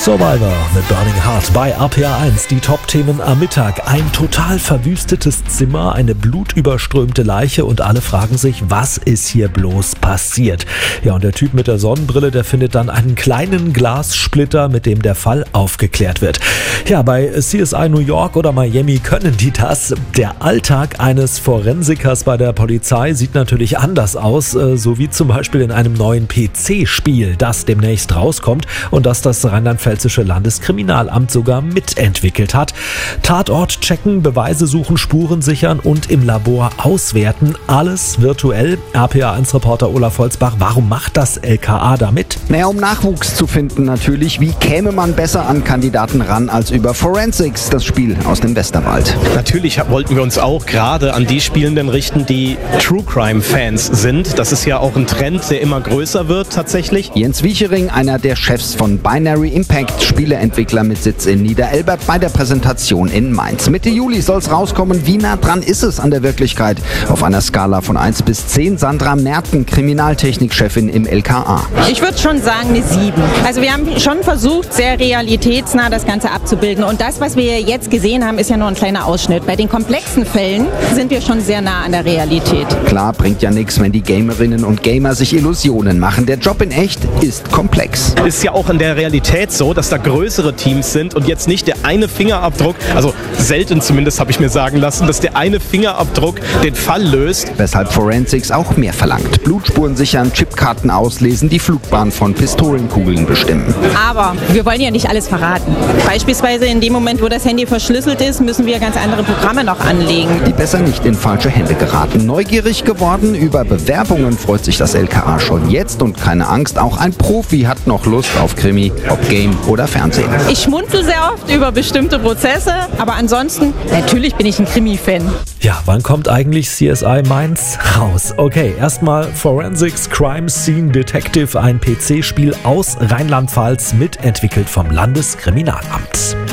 Survivor mit Burning Heart bei RPA1. Die Top-Themen am Mittag. Ein total verwüstetes Zimmer, eine blutüberströmte Leiche und alle fragen sich, was ist hier bloß passiert? Ja, und der Typ mit der Sonnenbrille, der findet dann einen kleinen Glassplitter, mit dem der Fall aufgeklärt wird. Ja, bei CSI New York oder Miami können die das. Der Alltag eines Forensikers bei der Polizei sieht natürlich anders aus, so wie zum Beispiel in einem neuen PC-Spiel, das demnächst rauskommt und das Rheinland-Pfälzische Landeskriminalamt sogar mitentwickelt hat. Tatort checken, Beweise suchen, Spuren sichern und im Labor auswerten. Alles virtuell. RPA1-Reporter Olaf Holzbach, warum macht das LKA damit? Naja, um Nachwuchs zu finden natürlich. Wie käme man besser an Kandidaten ran als über Forensics, das Spiel aus dem Westerwald? Natürlich wollten wir uns auch gerade an die Spielenden richten, die True Crime-Fans sind. Das ist ja auch ein Trend, der immer größer wird tatsächlich. Jens Wiechering, einer der Chefs von Binary Impact, Spieleentwickler mit Sitz in Niederelbert, bei der Präsentation in Mainz. Mitte Juli soll es rauskommen. Wie nah dran ist es an der Wirklichkeit? Auf einer Skala von 1 bis 10. Sandra Merten, Kriminaltechnikchefin im LKA. Ich würde schon sagen eine 7. Also wir haben schon versucht, sehr realitätsnah das Ganze abzubilden. Und das, was wir jetzt gesehen haben, ist ja nur ein kleiner Ausschnitt. Bei den komplexen Fällen sind wir schon sehr nah an der Realität. Klar, bringt ja nichts, wenn die Gamerinnen und Gamer sich Illusionen machen. Der Job in echt ist komplex. Ist ja auch in der Realität so, dass da größere Teams sind und jetzt nicht der eine Fingerabdruck, also selten zumindest habe ich mir sagen lassen, dass der eine Fingerabdruck den Fall löst. Weshalb Forensics auch mehr verlangt. Blutspuren sichern, Chipkarten auslesen, die Flugbahn von Pistolenkugeln bestimmen. Aber wir wollen ja nicht alles verraten. Beispielsweise in dem Moment, wo das Handy verschlüsselt ist, müssen wir ganz andere Programme noch anlegen. Die besser nicht in falsche Hände geraten. Neugierig geworden, über Bewerbungen freut sich das LKA schon jetzt und keine Angst, auch ein Profi hat noch Lust auf Krimi, ob Game oder Fernsehen. Ich schmunzel sehr oft über bestimmte Prozesse, aber ansonsten, natürlich bin ich ein Krimi-Fan. Ja, wann kommt eigentlich CSI Mainz raus? Okay, erstmal Forensics Crime Scene Detective, ein PC-Spiel aus Rheinland-Pfalz, mitentwickelt vom Landeskriminalamt.